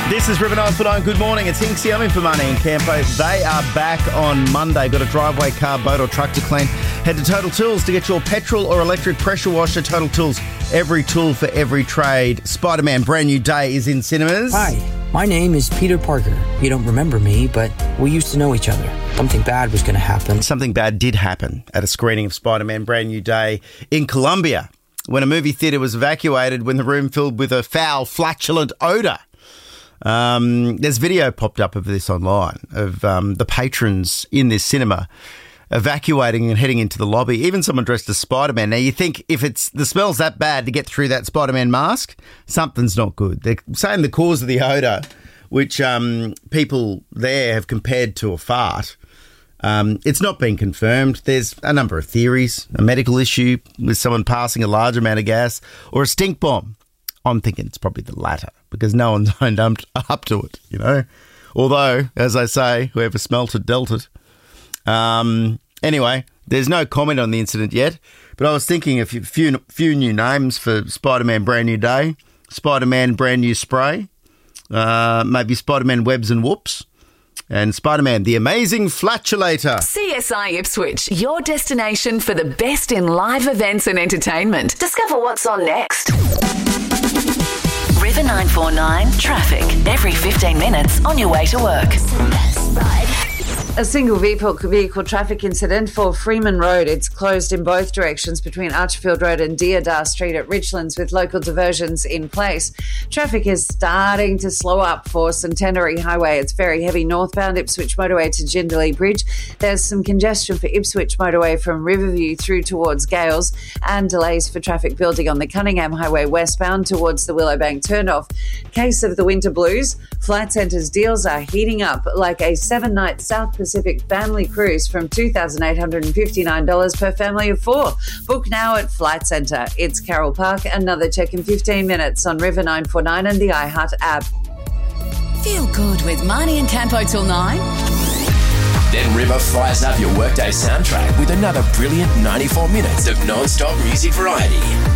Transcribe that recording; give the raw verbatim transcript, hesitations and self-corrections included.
This is River nine four nine. Good morning. It's Hinksy. I'm in for Money and Campo. They are back on Monday. Got a driveway, car, boat or truck to clean? Head to Total Tools to get your petrol or electric pressure washer. Total Tools, every tool for every trade. Spider-Man Brand New Day is in cinemas. Hi, my name is Peter Parker. You don't remember me, but we used to know each other. Something bad was going to happen. Something bad did happen at a screening of Spider-Man Brand New Day in Colombia when a movie theatre was evacuated when the room filled with a foul, flatulent odour. Um, there's video popped up of this online of um, the patrons in this cinema evacuating and heading into the lobby. Even someone dressed as Spider-Man. Now, you think if it's the smell's that bad to get through that Spider-Man mask, something's not good. They're saying the cause of the odour, which um, people there have compared to a fart, um, it's not been confirmed. There's a number of theories, a medical issue with someone passing a large amount of gas, or a stink bomb. I'm thinking it's probably the latter because no one's owned up, up to it, you know. Although, as I say, whoever smelt it dealt it. Um, anyway, there's no comment on the incident yet, but I was thinking of a few, few new names for Spider-Man Brand New Day. Spider-Man Brand New Spray. Uh, maybe Spider-Man Webs and Whoops. And Spider-Man, the Amazing Flatulator. C S I Ipswich, your destination for the best in live events and entertainment. Discover what's on next. River nine four nine Traffic. Every fifteen minutes on your way to work. A single vehicle, vehicle traffic incident for Freeman Road. It's closed in both directions between Archerfield Road and Deodar Street at Richlands with local diversions in place. Traffic is starting to slow up for Centenary Highway. It's very heavy northbound Ipswich Motorway to Jindalee Bridge. There's some congestion for Ipswich Motorway from Riverview through towards Gales and delays for traffic building on the Cunningham Highway westbound towards the Willowbank turnoff. Case of the winter blues. Flight Centre's deals are heating up like a seven-night South Pacific family cruise from two thousand eight hundred fifty-nine dollars per family of four. Book now at Flight Centre. It's Carroll Park. Another check in fifteen minutes on River nine four nine and the iHeart app. Feel good with Marnie and Campo till nine. Then River fires up your workday soundtrack with another brilliant ninety-four minutes of non-stop music variety.